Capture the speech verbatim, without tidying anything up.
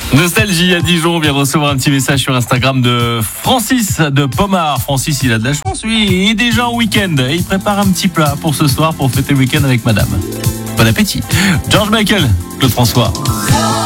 Nostalgie à Dijon, on vient de recevoir un petit message sur Instagram de Francis de Pomard. Francis, il a de la chance, lui, il est déjà en week-end. Il prépare un petit plat pour ce soir pour fêter le week-end avec madame. Bon appétit. George Michael, Claude François.